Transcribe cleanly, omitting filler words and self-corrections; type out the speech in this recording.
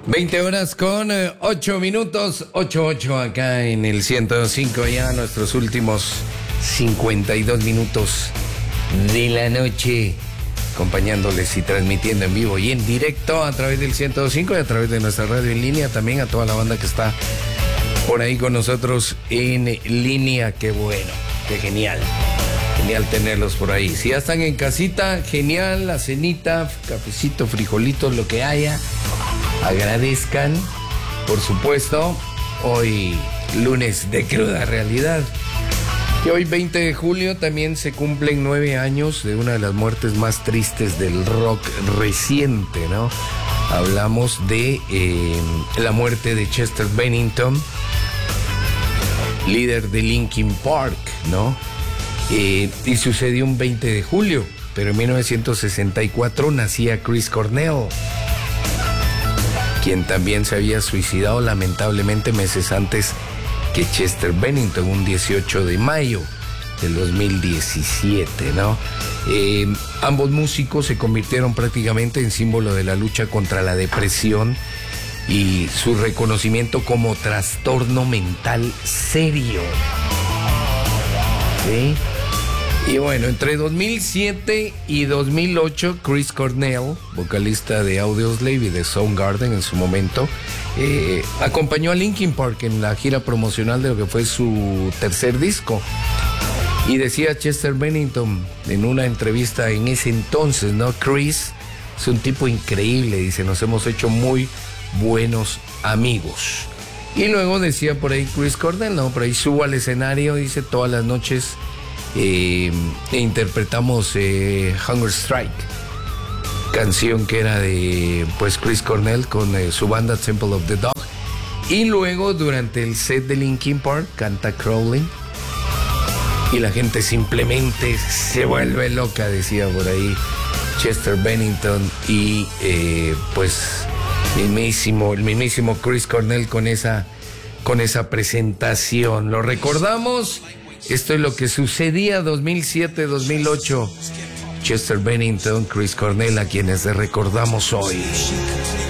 20 horas con 8 minutos, 8 acá en el 105, ya nuestros últimos 52 minutos de la noche, acompañándoles y transmitiendo en vivo y en directo a través del 105 y a través de nuestra radio en línea, también a toda la banda que está por ahí con nosotros en línea. Qué bueno, qué genial. Genial tenerlos por ahí. Si ya están en casita, genial, la cenita, cafecito, frijolitos, lo que haya. Agradezcan, por supuesto, hoy lunes de cruda realidad. Y hoy 20 de julio también se cumplen 9 años de una de las muertes más tristes del rock reciente, ¿no? Hablamos de la muerte de Chester Bennington, líder de Linkin Park, ¿no? Y sucedió un 20 de julio, pero en 1964 nacía Chris Cornell, quien también se había suicidado lamentablemente meses antes que Chester Bennington, un 18 de mayo del 2017, ¿no? Ambos músicos se convirtieron prácticamente en símbolo de la lucha contra la depresión y su reconocimiento como trastorno mental serio. ¿Sí? Y bueno, entre 2007 y 2008, Chris Cornell, vocalista de Audioslave y de Soundgarden en su momento, acompañó a Linkin Park en la gira promocional de lo que fue su tercer disco. Y decía Chester Bennington en una entrevista en ese entonces, ¿no? Chris es un tipo increíble, dice, nos hemos hecho muy buenos amigos. Y luego decía por ahí Chris Cornell, ¿no? Por ahí subo al escenario, dice, todas las noches interpretamos Hunger Strike, canción que era de pues Chris Cornell con su banda Temple of the Dog, y luego durante el set de Linkin Park canta Crawling y la gente simplemente se vuelve loca, decía por ahí Chester Bennington y pues el mismísimo Chris Cornell con esa presentación. Lo recordamos. Esto es lo que sucedía 2007-2008. Chester Bennington, Chris Cornell, a quienes recordamos hoy.